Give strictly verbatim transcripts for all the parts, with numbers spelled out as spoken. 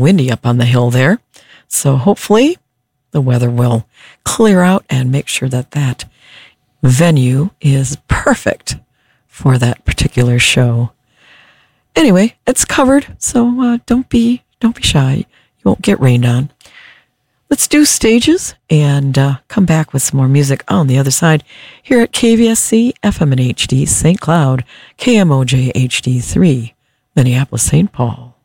windy up on the hill there. So hopefully the weather will clear out and make sure that that venue is perfect for that particular show. Anyway, it's covered, so uh, don't be don't be shy. You won't get rained on. Let's do stages and uh, come back with some more music on the other side here at K V S C F M and H D Saint Cloud, K M O J H D three, Minneapolis, Saint Paul.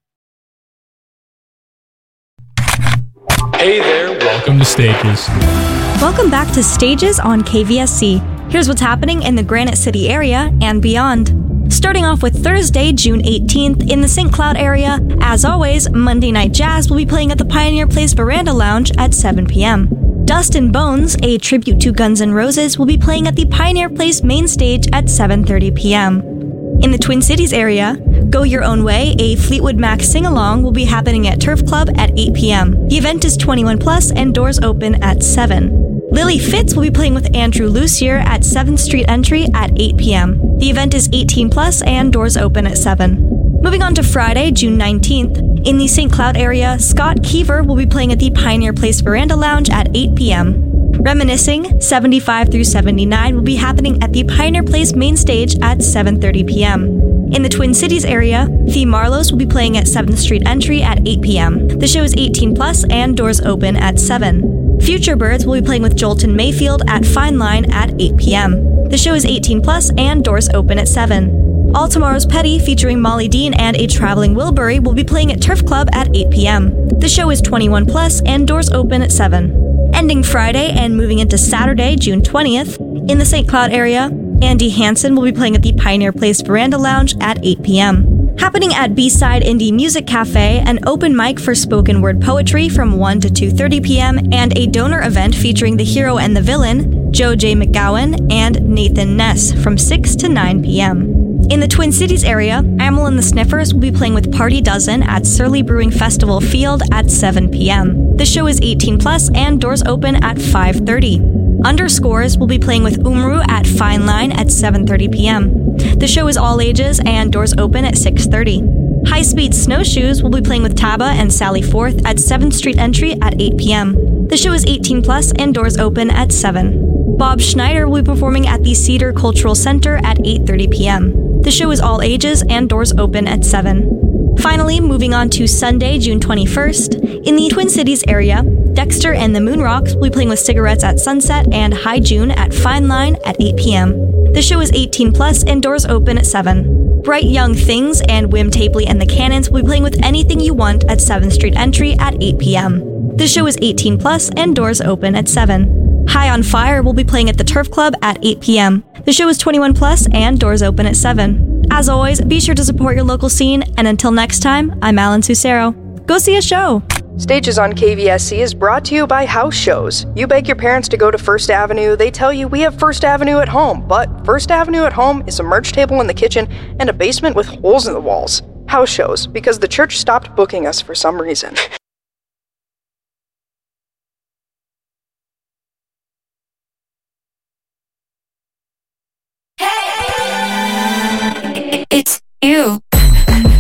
Hey there, welcome to Stages. Welcome back to Stages on K V S C. Here's what's happening in the Granite City area and beyond. Starting off with Thursday, June eighteenth, in the Saint Cloud area. As always, Monday Night Jazz will be playing at the Pioneer Place Veranda Lounge at seven p.m. Dust and Bones, a tribute to Guns N' Roses, will be playing at the Pioneer Place main stage at seven thirty p.m. In the Twin Cities area, Go Your Own Way, a Fleetwood Mac sing-along, will be happening at Turf Club at eight p.m. The event is twenty-one plus and doors open at seven. Lily Fitz will be playing with Andrew Lucier at seventh Street Entry at eight p.m. The event is eighteen plus and doors open at seven. Moving on to Friday, June nineteenth, in the Saint Cloud area, Scott Keever will be playing at the Pioneer Place Veranda Lounge at eight p.m. Reminiscing, seventy-five through seventy-nine will be happening at the Pioneer Place main stage at seven thirty p.m. In the Twin Cities area, The Marlows will be playing at seventh Street Entry at eight p.m. The show is eighteen plus and doors open at seven. Future Birds will be playing with Jolton Mayfield at Fine Line at eight p.m. The show is eighteen plus and doors open at seven. All Tomorrow's Petty featuring Molly Dean and a Traveling Wilbury will be playing at Turf Club at eight p.m. The show is twenty-one plus and doors open at seven. Ending Friday and moving into Saturday, June twentieth, in the Saint Cloud area, Andy Hansen will be playing at the Pioneer Place Veranda Lounge at eight p.m. Happening at B-Side Indie Music Cafe, an open mic for spoken word poetry from one to two thirty p.m. and a donor event featuring the hero and the villain, Joe J. McGowan and Nathan Ness from six to nine p.m. In the Twin Cities area, Amel and the Sniffers will be playing with Party Dozen at Surly Brewing Festival Field at seven p.m. The show is eighteen plus and doors open at five thirty. Underscores will be playing with Umru at Fine Line at seven thirty p.m. The show is all ages and doors open at six thirty. High Speed Snowshoes will be playing with Taba and Sally Forth at seventh Street Entry at eight p.m. The show is eighteen plus and doors open at seven. Bob Schneider will be performing at the Cedar Cultural Center at eight thirty p.m. The show is all ages and doors open at seven. Finally, moving on to Sunday, June twenty-first, in the Twin Cities area, Dexter and the Moonrocks will be playing with Cigarettes at Sunset and High June at Fine Line at eight p.m. The show is eighteen plus and doors open at seven. Bright Young Things and Wim Tapley and the Cannons will be playing with Anything You Want at seventh Street Entry at eight p.m. The show is eighteen plus and doors open at seven. High on Fire will be playing at the Turf Club at eight p.m. The show is twenty-one plus and doors open at seven. As always, be sure to support your local scene, and until next time, I'm Alan Sucero. Go see a show! Stages on K V S C is brought to you by House Shows. You beg your parents to go to First Avenue, they tell you we have First Avenue at home, but First Avenue at home is a merch table in the kitchen and a basement with holes in the walls. House Shows, because the church stopped booking us for some reason. It's you.